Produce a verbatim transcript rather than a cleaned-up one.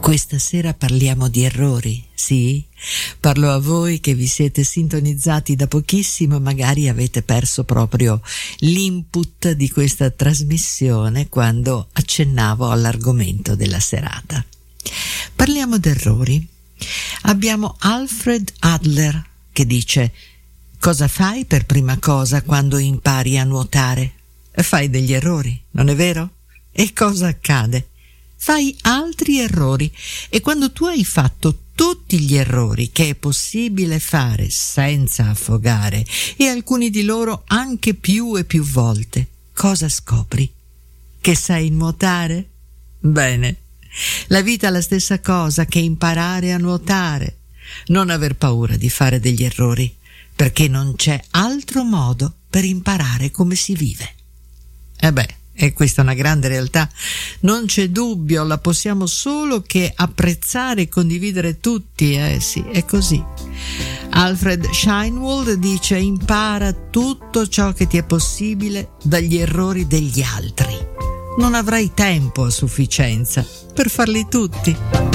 Questa sera parliamo di errori, sì? Parlo a voi che vi siete sintonizzati da pochissimo, magari avete perso proprio l'input di questa trasmissione quando accennavo all'argomento della serata. Parliamo d'errori. Abbiamo Alfred Adler che dice: cosa fai per prima cosa quando impari a nuotare? Fai degli errori, non è vero? E cosa accade? Fai altri errori, e quando tu hai fatto tutti gli errori che è possibile fare senza affogare, e alcuni di loro anche più e più volte, cosa scopri? Che sai nuotare? Bene, la vita è la stessa cosa che imparare a nuotare. Non aver paura di fare degli errori, perché non c'è altro modo per imparare come si vive. E beh, e questa è una grande realtà, non c'è dubbio, la possiamo solo che apprezzare e condividere tutti, eh sì, è così. Alfred Scheinwald dice: impara tutto ciò che ti è possibile dagli errori degli altri. Non avrai tempo a sufficienza per farli tutti.